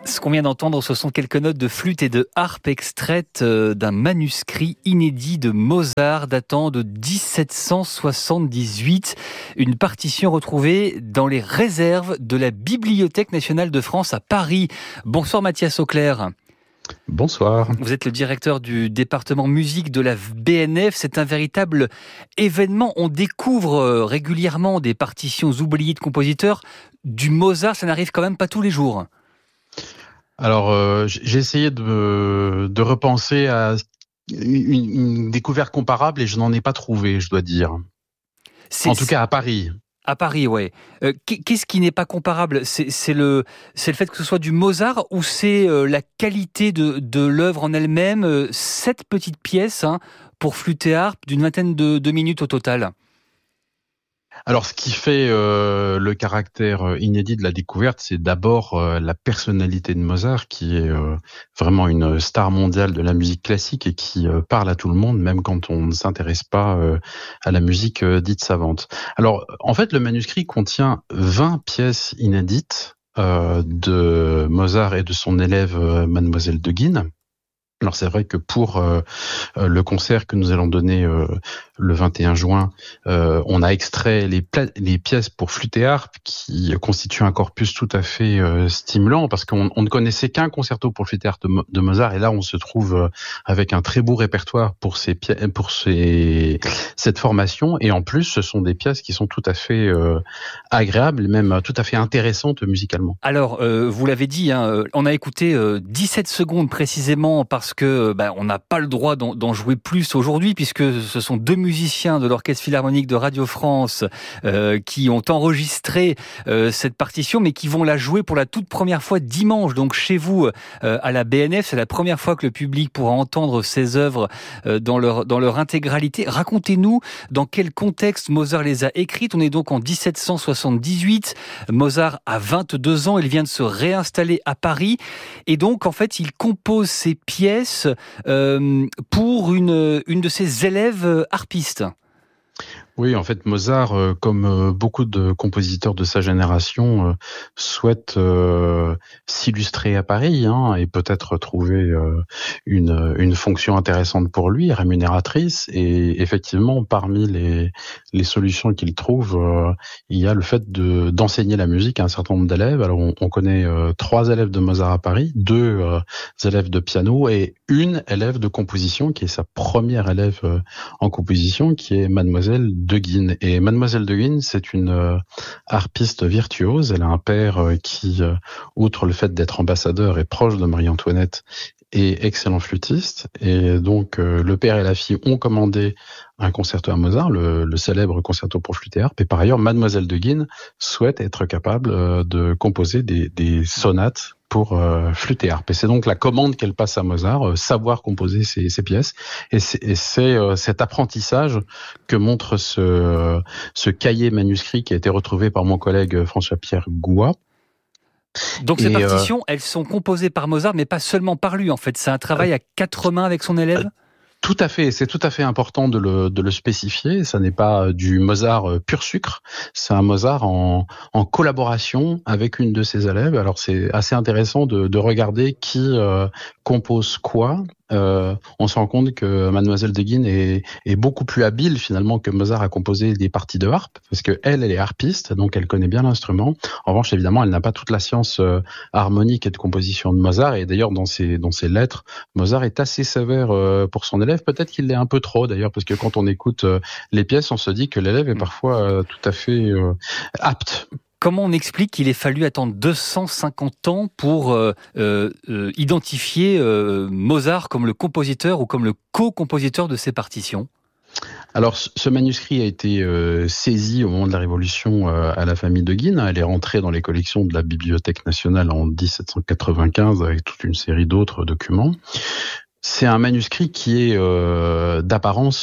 Ce qu'on vient d'entendre, ce sont quelques notes de flûte et de harpe extraites d'un manuscrit inédit de Mozart datant de 1778. Une partition retrouvée dans les réserves de la Bibliothèque nationale de France à Paris. Bonsoir Mathias Auclair. Bonsoir. Vous êtes le directeur du département musique de la BNF. C'est un véritable événement. On découvre régulièrement des partitions oubliées de compositeurs. Du Mozart, ça n'arrive quand même pas tous les jours. Alors, j'ai essayé de repenser à une découverte comparable et je n'en ai pas trouvé, je dois dire. En tout cas, à Paris. À Paris, ouais. Qu'est-ce qui n'est pas comparable ? C'est le fait que ce soit du Mozart ou c'est la qualité de l'œuvre en elle-même ? 7 petites pièces pour flûte et harpe d'une vingtaine de minutes au total. Alors, ce qui fait le caractère inédit de la découverte, c'est d'abord la personnalité de Mozart, qui est vraiment une star mondiale de la musique classique et qui parle à tout le monde, même quand on ne s'intéresse pas à la musique dite savante. Alors, en fait, le manuscrit contient 20 pièces inédites de Mozart et de son élève Mademoiselle de Guine. Alors c'est vrai que pour le concert que nous allons donner le 21 juin, on a extrait les pièces pour flûte et harpe qui constituent un corpus tout à fait stimulant parce qu'on ne connaissait qu'un concerto pour flûte et harpe de Mozart et là on se trouve avec un très beau répertoire pour cette formation et en plus ce sont des pièces qui sont tout à fait agréables et même tout à fait intéressantes musicalement. Alors vous l'avez dit, on a écouté 17 secondes précisément parce que on n'a pas le droit d'en jouer plus aujourd'hui puisque ce sont 2 musiciens de l'Orchestre Philharmonique de Radio France qui ont enregistré cette partition mais qui vont la jouer pour la toute première fois dimanche, donc chez vous à la BNF. C'est la première fois que le public pourra entendre ces œuvres dans leur intégralité. Racontez-nous dans quel contexte Mozart les a écrites. On est donc en 1778. Mozart a 22 ans, il vient de se réinstaller à Paris et donc en fait il compose ses pièces pour une de ses élèves harpistes. Oui, en fait, Mozart, comme beaucoup de compositeurs de sa génération, souhaite s'illustrer à Paris et peut-être trouver une fonction intéressante pour lui, rémunératrice. Et effectivement, parmi les solutions qu'il trouve, il y a le fait d'enseigner la musique à un certain nombre d'élèves. Alors, on connaît 3 élèves de Mozart à Paris, 2 élèves de piano et une élève de composition qui est sa première élève en composition, qui est Mademoiselle de Guine. Et Mademoiselle de Guine, c'est une harpiste virtuose. Elle a un père qui, outre le fait d'être ambassadeur, est proche de Marie-Antoinette et excellent flûtiste. Et donc, le père et la fille ont commandé un concerto à Mozart, le célèbre concerto pour flûte et harpe. Et par ailleurs, Mademoiselle de Guine souhaite être capable de composer des sonates pour flûte et harpe. Et c'est donc la commande qu'elle passe à Mozart, savoir composer ces pièces. Et c'est cet apprentissage que montre ce cahier manuscrit qui a été retrouvé par mon collègue François-Pierre Gouat. Donc ces partitions, elles sont composées par Mozart, mais pas seulement par lui en fait. C'est un travail à 4 mains avec son élève. Tout à fait, c'est tout à fait important de le spécifier. Ça n'est pas du Mozart pur sucre, c'est un Mozart en collaboration avec une de ses élèves. Alors c'est assez intéressant de regarder qui compose quoi. On se rend compte que Mademoiselle de Guine est beaucoup plus habile finalement que Mozart à composer des parties de harpe, parce que elle est harpiste, donc elle connaît bien l'instrument. En revanche, évidemment, elle n'a pas toute la science harmonique et de composition de Mozart. Et d'ailleurs, dans ses lettres, Mozart est assez sévère pour son élève. Peut-être qu'il l'est un peu trop, d'ailleurs, parce que quand on écoute les pièces, on se dit que l'élève est parfois tout à fait apte. Comment on explique qu'il ait fallu attendre 250 ans pour identifier Mozart comme le compositeur ou comme le co-compositeur de ces partitions ? Alors, ce manuscrit a été saisi au moment de la Révolution à la famille de Guine. Elle est rentrée dans les collections de la Bibliothèque nationale en 1795 avec toute une série d'autres documents. C'est un manuscrit qui est d'apparence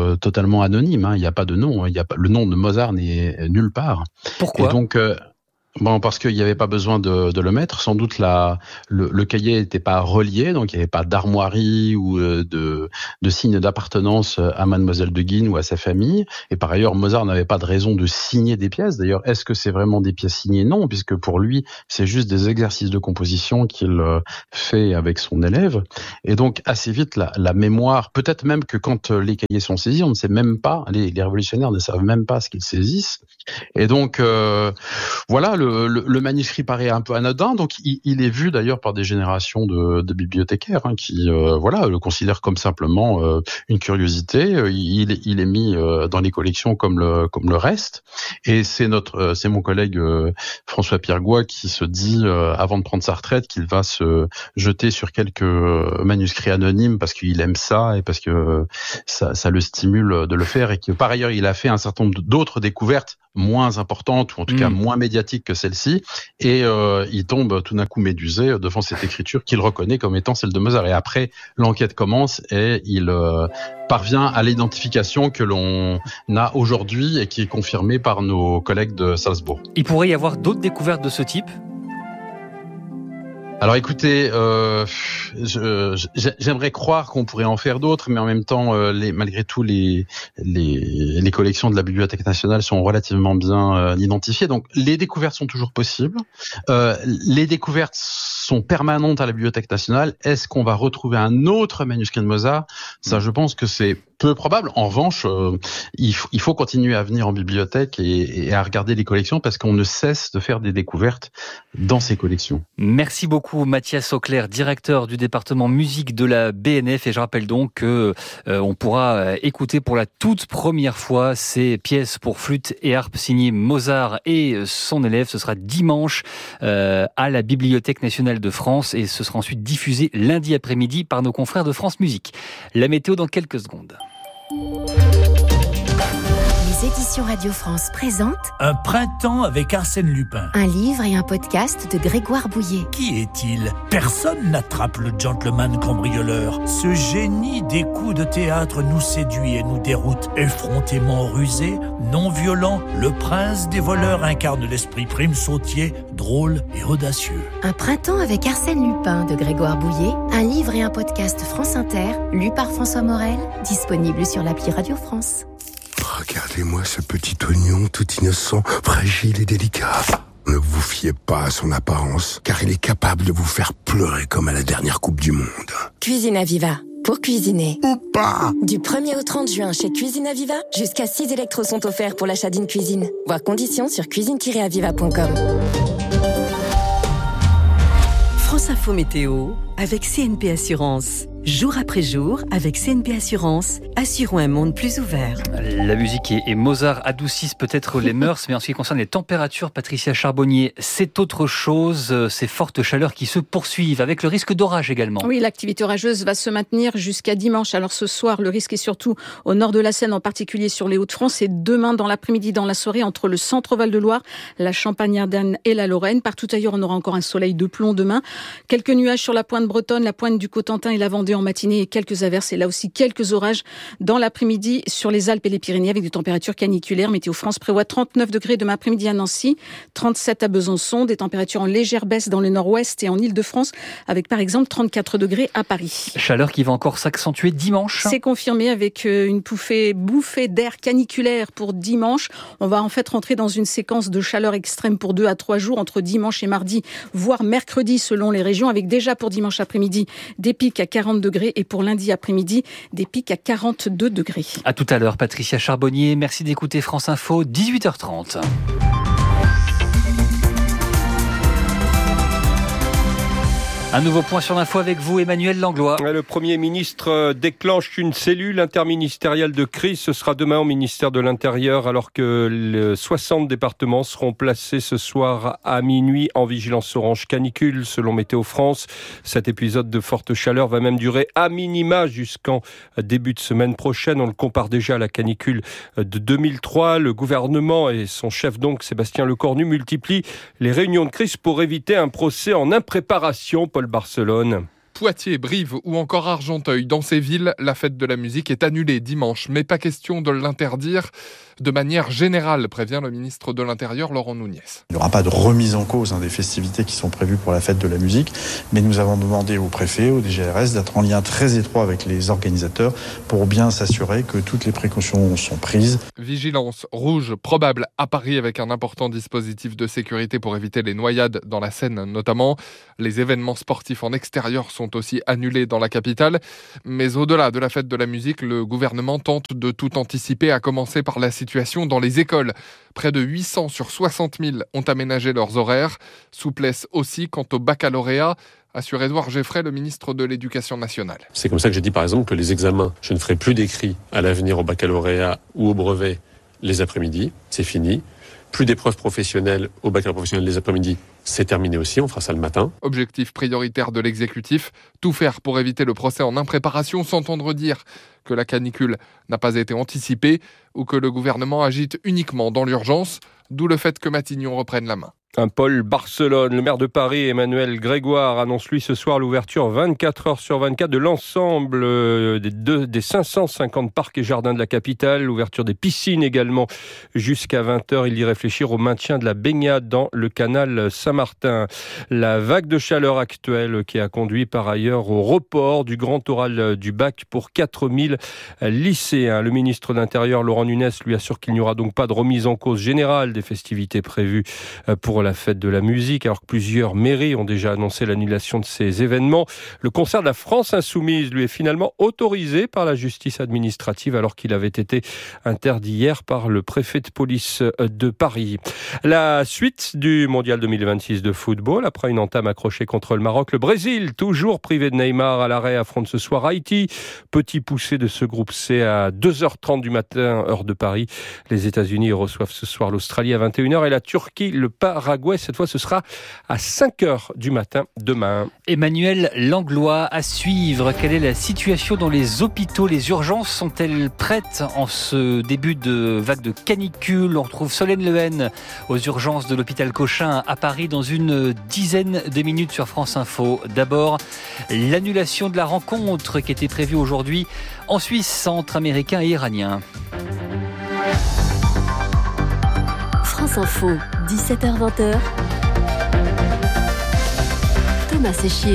totalement anonyme. Il n'y a pas de nom. Le nom de Mozart n'est nulle part. Pourquoi ? Et donc, Bon, parce qu'il n'y avait pas besoin de le mettre. Sans doute le cahier n'était pas relié, donc il n'y avait pas d'armoirie ou de signe d'appartenance à Mademoiselle de Guignes ou à sa famille. Et par ailleurs, Mozart n'avait pas de raison de signer des pièces. D'ailleurs, est-ce que c'est vraiment des pièces signées ? Non, puisque pour lui, c'est juste des exercices de composition qu'il fait avec son élève. Et donc, assez vite, la mémoire, peut-être même que quand les cahiers sont saisis, on ne sait même pas, les révolutionnaires ne savent même pas ce qu'ils saisissent. Et donc, voilà, le manuscrit paraît un peu anodin, donc il est vu d'ailleurs par des générations de bibliothécaires qui le considèrent comme simplement une curiosité. Il est mis dans les collections comme le reste. Et c'est mon collègue François Pirgois qui se dit avant de prendre sa retraite qu'il va se jeter sur quelques manuscrits anonymes parce qu'il aime ça et parce que ça le stimule de le faire, et que par ailleurs il a fait un certain nombre d'autres découvertes moins importantes, ou en tout cas moins médiatiques que celle-ci, et il tombe tout d'un coup médusé devant cette écriture qu'il reconnaît comme étant celle de Mozart. Et après, l'enquête commence et il parvient à l'identification que l'on a aujourd'hui et qui est confirmée par nos collègues de Salzbourg. Il pourrait y avoir d'autres découvertes de ce type ? Alors écoutez, j'aimerais croire qu'on pourrait en faire d'autres, mais en même temps, malgré tout, les collections de la Bibliothèque nationale sont relativement bien identifiées. Donc les découvertes sont toujours possibles. Les découvertes sont permanentes à la Bibliothèque nationale. Est-ce qu'on va retrouver un autre manuscrit de Mozart ? Ça, je pense que c'est peu probable. En revanche, il faut continuer à venir en bibliothèque et à regarder les collections, parce qu'on ne cesse de faire des découvertes dans ces collections. Merci beaucoup Mathias Auclair, directeur du département musique de la BNF. Et je rappelle donc que on pourra écouter pour la toute première fois ces pièces pour flûte et harpe signées Mozart et son élève. Ce sera dimanche à la Bibliothèque nationale de France, et ce sera ensuite diffusé lundi après-midi par nos confrères de France Musique. La météo dans quelques secondes. Les éditions Radio France présentent Un printemps avec Arsène Lupin. un livre et un podcast de Grégoire Bouillet. Qui est-il ? Personne n'attrape le gentleman cambrioleur. Ce génie des coups de théâtre nous séduit et nous déroute. Effrontément rusé, non violent, le prince des voleurs incarne l'esprit Prime Sautier, drôle et audacieux. Un printemps avec Arsène Lupin de Grégoire Bouillet, un livre et un podcast France Inter, lu par François Morel, disponible sur l'appli Radio France. Regardez-moi ce petit oignon tout innocent, fragile et délicat. Ne vous fiez pas à son apparence, car il est capable de vous faire pleurer comme à la dernière Coupe du Monde. Cuisine Aviva, pour cuisiner. Ou pas. Du 1er au 30 juin chez Cuisine Aviva, jusqu'à 6 électros sont offerts pour l'achat d'une cuisine. Voir conditions sur cuisine-aviva.com. France Info Météo avec CNP Assurance. Jour après jour, avec CNP Assurance, assurons un monde plus ouvert. La musique et Mozart adoucissent peut-être les mœurs, mais en ce qui concerne les températures, Patricia Charbonnier, c'est autre chose. Ces fortes chaleurs qui se poursuivent, avec le risque d'orage également. Oui, l'activité orageuse va se maintenir jusqu'à dimanche. Alors ce soir, le risque est surtout au nord de la Seine, en particulier sur les Hauts-de-France, et demain dans l'après-midi, dans la soirée, entre le centre Val-de-Loire, la Champagne-Ardenne et la Lorraine. Partout ailleurs, on aura encore un soleil de plomb demain. Quelques nuages sur la pointe bretonne, la pointe du Cotentin et la Vendée en matinée, et quelques averses, et là aussi quelques orages dans l'après-midi sur les Alpes et les Pyrénées, avec des températures caniculaires. Météo France prévoit 39 degrés demain après-midi à Nancy, 37 à Besançon, des températures en légère baisse dans le nord-ouest et en Île-de-France, avec par exemple 34 degrés à Paris. Chaleur qui va encore s'accentuer dimanche. C'est confirmé, avec une bouffée d'air caniculaire pour dimanche. On va en fait rentrer dans une séquence de chaleur extrême pour 2 à 3 jours, entre dimanche et mardi, voire mercredi selon les régions, avec déjà pour dimanche après-midi des pics à 40 degrés et pour lundi après-midi des pics à 42 degrés. À tout à l'heure, Patricia Charbonnier. Merci d'écouter France Info, 18h30. Un nouveau point sur l'info avec vous, Emmanuel Langlois. Le Premier ministre déclenche une cellule interministérielle de crise. Ce sera demain au ministère de l'Intérieur, alors que 60 départements seront placés ce soir à minuit en vigilance orange canicule, selon Météo France. Cet épisode de forte chaleur va même durer à minima jusqu'en début de semaine prochaine. On le compare déjà à la canicule de 2003. Le gouvernement et son chef, donc Sébastien Lecornu, multiplient les réunions de crise pour éviter un procès en impréparation. Paul Barcelone. Poitiers, Brive ou encore Argenteuil. Dans ces villes, la fête de la musique est annulée dimanche, mais pas question de l'interdire de manière générale, prévient le ministre de l'Intérieur, Laurent Nunez. Il n'y aura pas de remise en cause des festivités qui sont prévues pour la fête de la musique, mais nous avons demandé au préfet, au DGRS, d'être en lien très étroit avec les organisateurs pour bien s'assurer que toutes les précautions sont prises. Vigilance rouge probable à Paris avec un important dispositif de sécurité pour éviter les noyades dans la Seine notamment. Les événements sportifs en extérieur sont aussi annulés dans la capitale. Mais au-delà de la fête de la musique, le gouvernement tente de tout anticiper, à commencer par la situation dans les écoles. Près de 800 sur 60 000 ont aménagé leurs horaires. Souplesse aussi quant au baccalauréat, assure Édouard Geffray, le ministre de l'Éducation nationale. C'est comme ça que j'ai dit par exemple que les examens, je ne ferai plus d'écrits à l'avenir au baccalauréat ou au brevet les après-midi, c'est fini. Plus d'épreuves professionnelles au baccalauréat professionnel les après-midi, c'est terminé aussi, on fera ça le matin. Objectif prioritaire de l'exécutif, tout faire pour éviter le procès en impréparation, s'entendre dire que la canicule n'a pas été anticipée ou que le gouvernement agite uniquement dans l'urgence, d'où le fait que Matignon reprenne la main. Un pôle Barcelone. Le maire de Paris, Emmanuel Grégoire, annonce lui ce soir l'ouverture 24 heures sur 24 de l'ensemble des 550 parcs et jardins de la capitale. L'ouverture des piscines également jusqu'à 20h. Il y réfléchir au maintien de la baignade dans le canal Saint-Martin. La vague de chaleur actuelle qui a conduit par ailleurs au report du grand oral du bac pour 4000 lycéens. Le ministre de l'Intérieur, Laurent Nunez, lui assure qu'il n'y aura donc pas de remise en cause générale des festivités prévues pour la fête de la musique, alors que plusieurs mairies ont déjà annoncé l'annulation de ces événements. Le concert de la France Insoumise, lui, est finalement autorisé par la justice administrative, alors qu'il avait été interdit hier par le préfet de police de Paris. La suite du Mondial 2026 de football, après une entame accrochée contre le Maroc, le Brésil, toujours privé de Neymar à l'arrêt, affronte ce soir Haïti. Petit poussé de ce groupe C à 2h30 du matin, heure de Paris. Les États-Unis reçoivent ce soir l'Australie à 21h et la Turquie, le Paraguay. Cette fois, ce sera à 5h du matin demain. Emmanuel Langlois, à suivre. Quelle est la situation dans les hôpitaux? Les urgences sont-elles prêtes en ce début de vague de canicule? On retrouve Solène Lehen aux urgences de l'hôpital Cochin à Paris dans une dizaine de minutes sur France Info. D'abord, l'annulation de la rencontre qui était prévue aujourd'hui en Suisse entre Américains et Iraniens. France Info, 17h-20h. Thomas Séchier.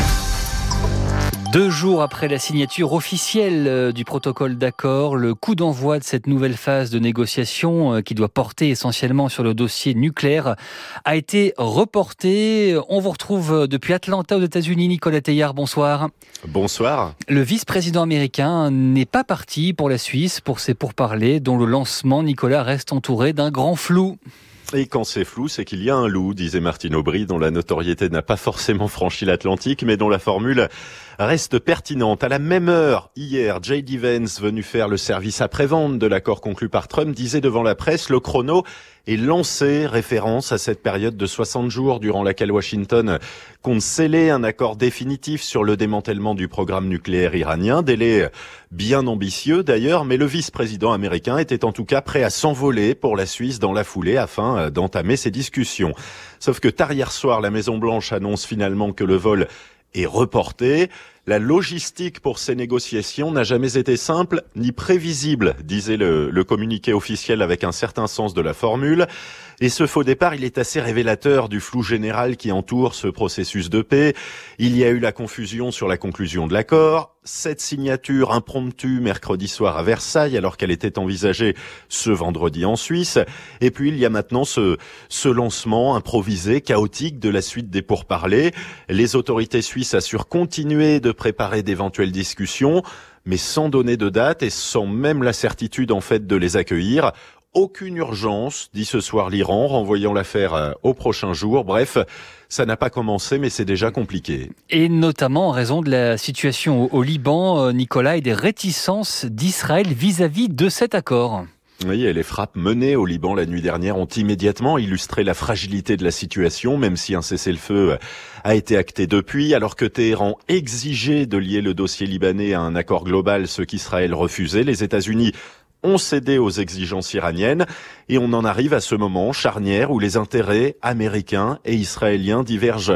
2 jours après la signature officielle du protocole d'accord, le coup d'envoi de cette nouvelle phase de négociation qui doit porter essentiellement sur le dossier nucléaire a été reporté. On vous retrouve depuis Atlanta aux États-Unis. Nicolas Teillard, bonsoir. Bonsoir. Le vice-président américain n'est pas parti pour la Suisse pour ces pourparlers dont le lancement, Nicolas, reste entouré d'un grand flou. Et quand c'est flou, c'est qu'il y a un loup, disait Martine Aubry, dont la notoriété n'a pas forcément franchi l'Atlantique, mais dont la formule reste pertinente. À la même heure, hier, J.D. Vance, venu faire le service après-vente de l'accord conclu par Trump, disait devant la presse, le chrono est lancé, référence à cette période de 60 jours durant laquelle Washington compte sceller un accord définitif sur le démantèlement du programme nucléaire iranien. Délai bien ambitieux d'ailleurs, mais le vice-président américain était en tout cas prêt à s'envoler pour la Suisse dans la foulée afin d'entamer ces discussions. Sauf que tard hier soir, la Maison-Blanche annonce finalement que le vol est reporté. La logistique pour ces négociations n'a jamais été simple ni prévisible, disait le communiqué officiel avec un certain sens de la formule. Et ce faux départ, il est assez révélateur du flou général qui entoure ce processus de paix. Il y a eu la confusion sur la conclusion de l'accord, cette signature impromptue mercredi soir à Versailles alors qu'elle était envisagée ce vendredi en Suisse. Et puis il y a maintenant ce lancement improvisé, chaotique de la suite des pourparlers. Les autorités suisses assurent continuer de préparer d'éventuelles discussions, mais sans donner de date et sans même la certitude en fait de les accueillir. Aucune urgence, dit ce soir l'Iran, renvoyant l'affaire au prochain jour. Bref, ça n'a pas commencé, mais c'est déjà compliqué. Et notamment en raison de la situation au Liban, Nicolas, et des réticences d'Israël vis-à-vis de cet accord. Oui, et les frappes menées au Liban la nuit dernière ont immédiatement illustré la fragilité de la situation, même si un cessez-le-feu a été acté depuis, alors que Téhéran exigeait de lier le dossier libanais à un accord global, ce qu'Israël refusait. Les États-Unis ont cédé aux exigences iraniennes et on en arrive à ce moment charnière où les intérêts américains et israéliens divergent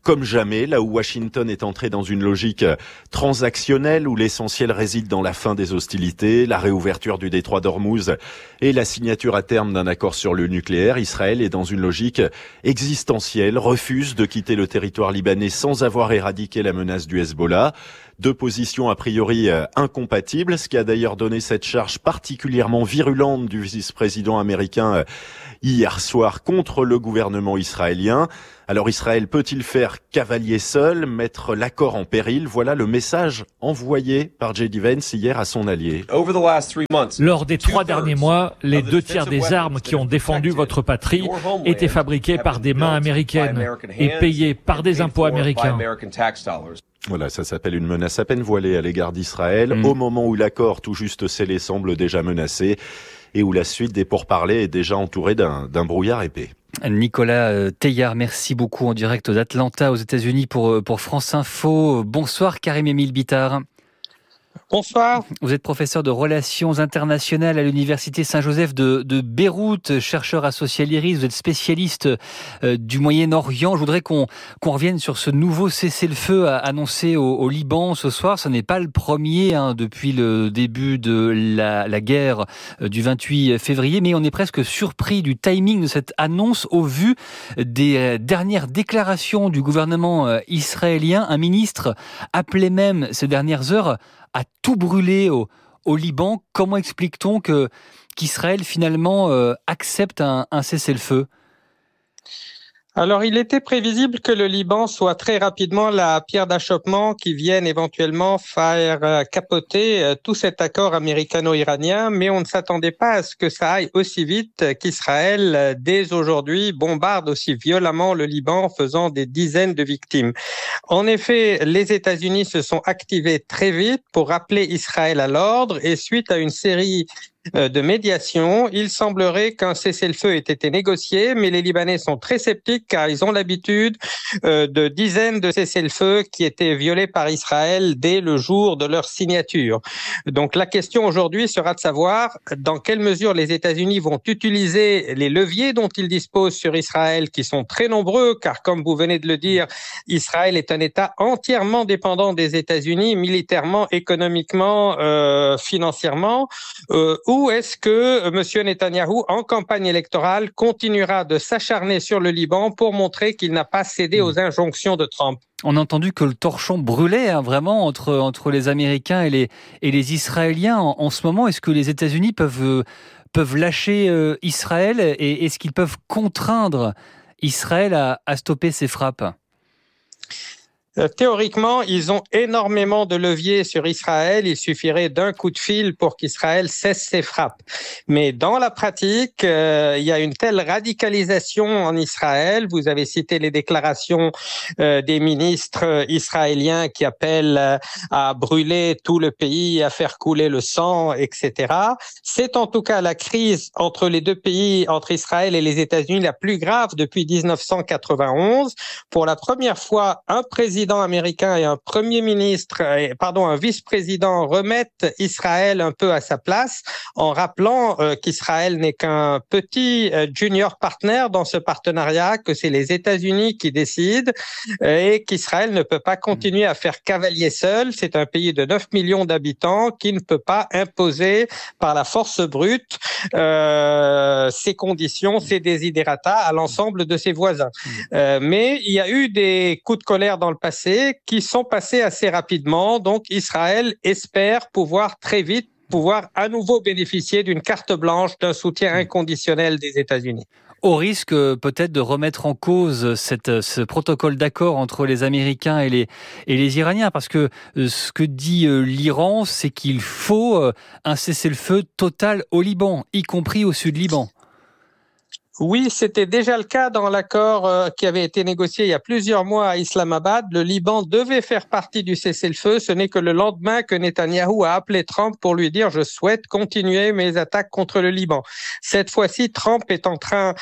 comme jamais, là où Washington est entré dans une logique transactionnelle où l'essentiel réside dans la fin des hostilités, la réouverture du détroit d'Ormuz et la signature à terme d'un accord sur le nucléaire. Israël est dans une logique existentielle, refuse de quitter le territoire libanais sans avoir éradiqué la menace du Hezbollah. Deux positions a priori incompatibles, ce qui a d'ailleurs donné cette charge particulièrement virulente du vice-président américain hier soir contre le gouvernement israélien. Alors Israël peut-il faire cavalier seul, mettre l'accord en péril? Voilà le message envoyé par J.D. Vance hier à son allié. Lors des 3 derniers mois, les 2 tiers des armes qui ont défendu votre patrie étaient fabriquées par des mains américaines et payées par des impôts américains. Voilà, ça s'appelle une menace à peine voilée à l'égard d'Israël, au moment où l'accord tout juste scellé semble déjà menacé et où la suite des pourparlers est déjà entourée d'un brouillard épais. Nicolas Teilhard, merci beaucoup en direct d'Atlanta aux États-Unis pour France Info. Bonsoir Karim-Émile Bittard. Bonsoir. Vous êtes professeur de relations internationales à l'université Saint-Joseph de Beyrouth, chercheur associé à l'IRIS. Vous êtes spécialiste du Moyen-Orient. Je voudrais qu'on revienne sur ce nouveau cessez-le-feu annoncé au Liban ce soir. Ce n'est pas le premier depuis le début de la guerre du 28 février, mais on est presque surpris du timing de cette annonce au vu des dernières déclarations du gouvernement israélien. Un ministre appelait même ces dernières heures à tout brûler au Liban. Comment explique-t-on qu'Israël finalement accepte un cessez-le-feu ? Alors, il était prévisible que le Liban soit très rapidement la pierre d'achoppement qui vienne éventuellement faire capoter tout cet accord américano-iranien, mais on ne s'attendait pas à ce que ça aille aussi vite qu'Israël, dès aujourd'hui, bombarde aussi violemment le Liban, faisant des dizaines de victimes. En effet, les États-Unis se sont activés très vite pour rappeler Israël à l'ordre et suite à une série de médiation, il semblerait qu'un cessez-le-feu ait été négocié, mais les Libanais sont très sceptiques car ils ont l'habitude de dizaines de cessez-le-feu qui étaient violés par Israël dès le jour de leur signature. Donc la question aujourd'hui sera de savoir dans quelle mesure les États-Unis vont utiliser les leviers dont ils disposent sur Israël, qui sont très nombreux, car comme vous venez de le dire, Israël est un État entièrement dépendant des États-Unis, militairement, économiquement, financièrement, ou est-ce que M. Netanyahou, en campagne électorale, continuera de s'acharner sur le Liban pour montrer qu'il n'a pas cédé aux injonctions de Trump? On a entendu que le torchon brûlait vraiment entre les Américains et les Israéliens en ce moment. Est-ce que les États-Unis peuvent lâcher Israël et est-ce qu'ils peuvent contraindre Israël à stopper ses frappes ? Théoriquement, ils ont énormément de leviers sur Israël. Il suffirait d'un coup de fil pour qu'Israël cesse ses frappes. Mais dans la pratique, il y a une telle radicalisation en Israël. Vous avez cité les déclarations des ministres israéliens qui appellent à brûler tout le pays, à faire couler le sang, etc. C'est en tout cas la crise entre les deux pays, entre Israël et les États-Unis, la plus grave depuis 1991. Pour la première fois, un président américain et un un vice-président remettent Israël un peu à sa place en rappelant qu'Israël n'est qu'un petit junior partner dans ce partenariat, que c'est les États-Unis qui décident et qu'Israël ne peut pas continuer à faire cavalier seul. C'est un pays de 9 millions d'habitants qui ne peut pas imposer par la force brute ses conditions, ses desiderata à l'ensemble de ses voisins. Mais il y a eu des coups de colère dans le passé qui sont passés assez rapidement. Donc Israël espère pouvoir très vite à nouveau bénéficier d'une carte blanche, d'un soutien inconditionnel des États-Unis. Au risque peut-être de remettre en cause ce protocole d'accord entre les Américains et les Iraniens, parce que ce que dit l'Iran, c'est qu'il faut un cessez-le-feu total au Liban, y compris au sud Liban. Oui, c'était déjà le cas dans l'accord qui avait été négocié il y a plusieurs mois à Islamabad. Le Liban devait faire partie du cessez-le-feu. Ce n'est que le lendemain que Netanyahou a appelé Trump pour lui dire « Je souhaite continuer mes attaques contre le Liban ». Cette fois-ci, Trump est en train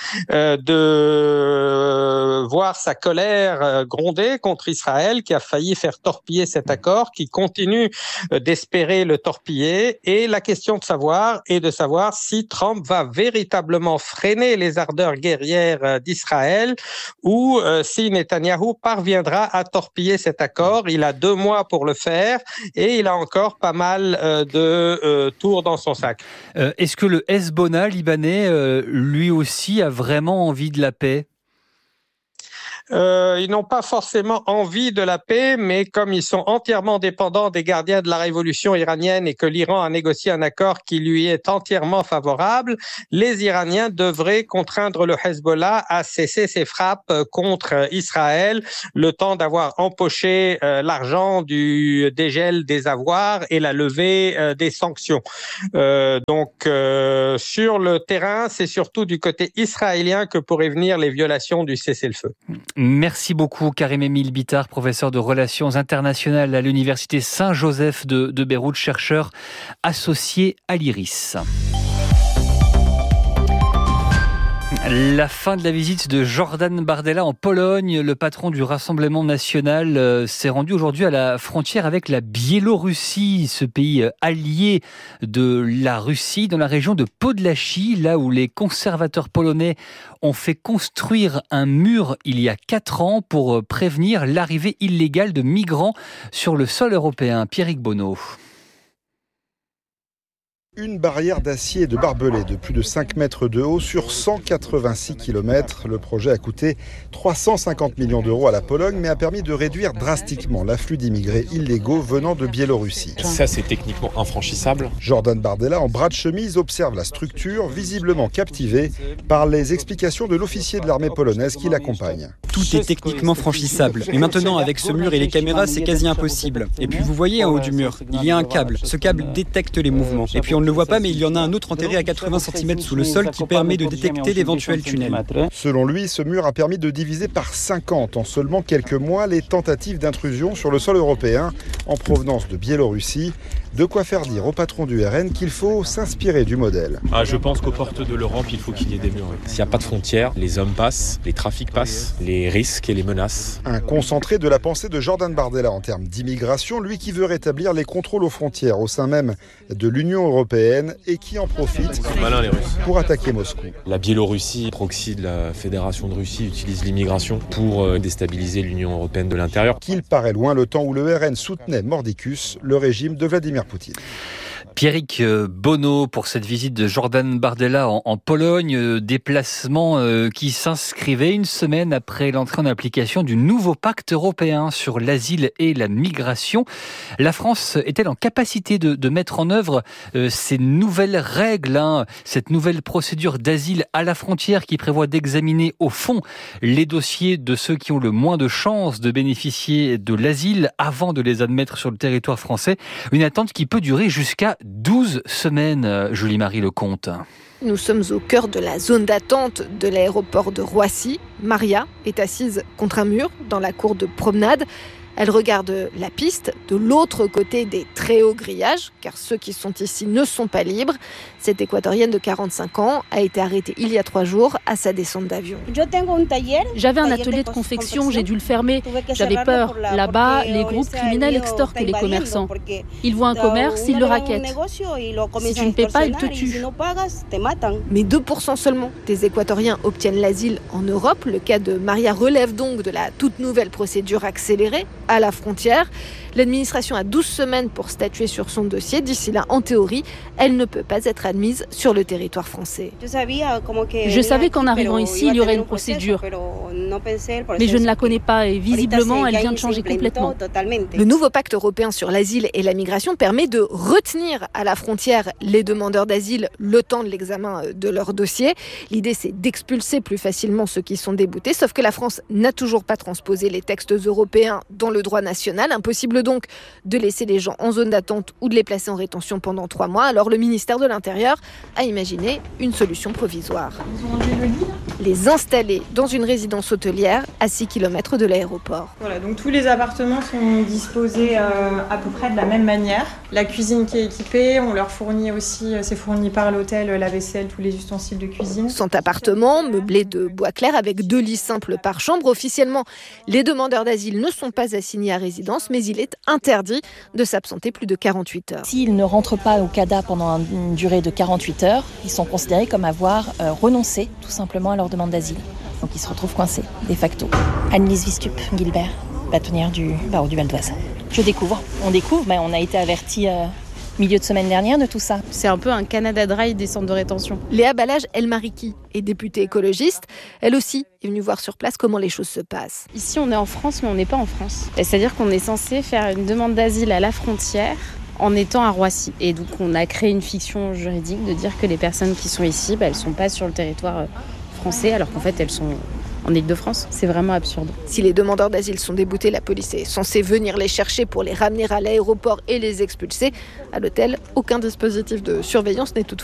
de voir sa colère gronder contre Israël, qui a failli faire torpiller cet accord, qui continue d'espérer le torpiller. Et la question est de savoir si Trump va véritablement freiner les armes l'ardeur guerrière d'Israël ou si Netanyahou parviendra à torpiller cet accord. Il a 2 mois pour le faire et il a encore pas mal de tours dans son sac. Est-ce que le Hezbollah libanais, lui aussi, a vraiment envie de la paix ? Ils n'ont pas forcément envie de la paix, mais comme ils sont entièrement dépendants des gardiens de la révolution iranienne et que l'Iran a négocié un accord qui lui est entièrement favorable, les Iraniens devraient contraindre le Hezbollah à cesser ses frappes contre Israël, le temps d'avoir empoché l'argent du dégel des avoirs et la levée des sanctions. Donc, sur le terrain, c'est surtout du côté israélien que pourraient venir les violations du cessez-le-feu. Merci beaucoup Karim-Émile Bittard, professeur de relations internationales à l'université Saint-Joseph de Beyrouth, chercheur associé à l'IRIS. La fin de la visite de Jordan Bardella en Pologne. Le patron du Rassemblement national s'est rendu aujourd'hui à la frontière avec la Biélorussie, ce pays allié de la Russie, dans la région de Podlachie, là où les conservateurs polonais ont fait construire un mur il y a 4 ans pour prévenir l'arrivée illégale de migrants sur le sol européen. Pierrick Bonneau. Une barrière d'acier et de barbelés de plus de 5 mètres de haut sur 186 km. Le projet a coûté 350 millions d'euros à la Pologne, mais a permis de réduire drastiquement l'afflux d'immigrés illégaux venant de Biélorussie. Ça, c'est techniquement infranchissable. Jordan Bardella, en bras de chemise, observe la structure, visiblement captivé par les explications de l'officier de l'armée polonaise qui l'accompagne. Tout est techniquement franchissable. Mais maintenant, avec ce mur et les caméras, c'est quasi impossible. Et puis, vous voyez en haut du mur, il y a un câble. Ce câble détecte les mouvements. Et puis, on ne le voit pas, mais il y en a un autre enterré à 80 cm sous le sol qui permet de détecter d'éventuels tunnels. Selon lui, ce mur a permis de diviser par 50 en seulement quelques mois les tentatives d'intrusion sur le sol européen en provenance de Biélorussie. De quoi faire dire au patron du RN qu'il faut s'inspirer du modèle. Je pense qu'aux portes de l'Europe, il faut qu'il y ait des murs. S'il n'y a pas de frontières, les hommes passent, les trafics passent, les risques et les menaces. Un concentré de la pensée de Jordan Bardella en termes d'immigration, lui qui veut rétablir les contrôles aux frontières au sein même de l'Union européenne et qui en profite malin, les Russes, pour attaquer Moscou. La Biélorussie, proxy de la Fédération de Russie, utilise l'immigration pour déstabiliser l'Union européenne de l'intérieur. Qu'il paraît loin le temps où le RN soutenait mordicus le régime de Vladimir Poutine. Pierrick Bonneau pour cette visite de Jordan Bardella en Pologne, déplacement qui s'inscrivait une semaine après l'entrée en application du nouveau pacte européen sur l'asile et la migration. La France est-elle en capacité de mettre en œuvre ces nouvelles règles, cette nouvelle procédure d'asile à la frontière qui prévoit d'examiner au fond les dossiers de ceux qui ont le moins de chances de bénéficier de l'asile avant de les admettre sur le territoire français? Une attente qui peut durer jusqu'à 12 semaines, Julie-Marie Lecomte. Nous sommes au cœur de la zone d'attente de l'aéroport de Roissy. Maria est assise contre un mur dans la cour de promenade. Elle regarde la piste de l'autre côté des très hauts grillages, car ceux qui sont ici ne sont pas libres. Cette équatorienne de 45 ans a été arrêtée il y a 3 jours à sa descente d'avion. J'avais un atelier de confection, j'ai dû le fermer. J'avais peur. Là-bas, les groupes criminels extorquent les commerçants. Ils voient un commerce, ils le raquettent. Si tu ne paies pas, ils te tuent. Mais 2% seulement des Équatoriens obtiennent l'asile en Europe. Le cas de Maria relève donc de la toute nouvelle procédure accélérée à la frontière. L'administration a 12 semaines pour statuer sur son dossier. D'ici là, en théorie, elle ne peut pas être admise sur le territoire français. Je savais qu'en arrivant ici, il y aurait une procédure. Mais je ne la connais pas et visiblement, elle vient de changer complètement. Le nouveau pacte européen sur l'asile et la migration permet de retenir à la frontière les demandeurs d'asile le temps de l'examen de leur dossier. L'idée, c'est d'expulser plus facilement ceux qui sont déboutés, sauf que la France n'a toujours pas transposé les textes européens dans le droit national. Impossible donc de laisser les gens en zone d'attente ou de les placer en rétention pendant 3 mois. Alors le ministère de l'Intérieur a imaginé une solution provisoire. Les installer dans une résidence hôtelière à 6 km de l'aéroport. Voilà, donc tous les appartements sont disposés à peu près de la même manière. La cuisine qui est équipée, on leur fournit aussi, c'est fourni par l'hôtel, la vaisselle, tous les ustensiles de cuisine. Cet appartement, meublé de bois clair avec 2 lits simples par chambre. Officiellement, les demandeurs d'asile ne sont pas assignés à résidence, mais il est est interdit de s'absenter plus de 48 heures. S'ils ne rentrent pas au CADA pendant une durée de 48 heures, ils sont considérés comme avoir renoncé tout simplement à leur demande d'asile. Donc ils se retrouvent coincés, de facto. Annelise Wistup-Gilbert, bâtonnière du barreau du Val d'Oise. On découvre, mais on a été avertis milieu de semaine dernière de tout ça. C'est un peu un Canada Dry des centres de rétention. Léa Balage-Elmariki est députée écologiste. Elle aussi est venue voir sur place comment les choses se passent. Ici, on est en France, mais on n'est pas en France. C'est-à-dire qu'on est censé faire une demande d'asile à la frontière en étant à Roissy. Et donc, on a créé une fiction juridique de dire que les personnes qui sont ici, elles ne sont pas sur le territoire français, alors qu'en fait, elles sont en Île-de-France. C'est vraiment absurde. Si les demandeurs d'asile sont déboutés, la police est censée venir les chercher pour les ramener à l'aéroport et les expulser. À l'hôtel, aucun dispositif de surveillance n'est toutefois